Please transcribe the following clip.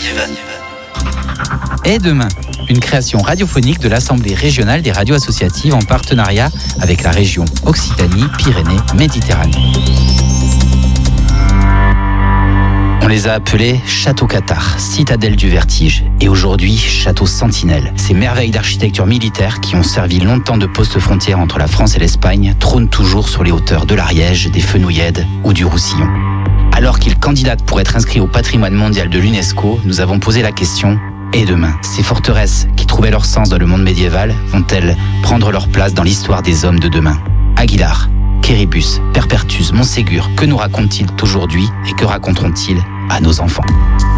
Et demain, une création radiophonique de l'Assemblée régionale des radios associatives en partenariat avec la région Occitanie-Pyrénées-Méditerranée. On les a appelés Château Cathare, Citadelle du Vertige et aujourd'hui Château Sentinelle. Ces merveilles d'architecture militaire qui ont servi longtemps de poste frontière entre la France et l'Espagne trônent toujours sur les hauteurs de l'Ariège, des Fenouillèdes ou du Roussillon. Alors qu'ils candidatent pour être inscrits au patrimoine mondial de l'UNESCO, nous avons posé la question: et demain, ces forteresses qui trouvaient leur sens dans le monde médiéval vont-elles prendre leur place dans l'histoire des hommes de demain? Aguilar, Quéribus, Perpertus, Montségur, que nous racontent-ils aujourd'hui et que raconteront-ils à nos enfants?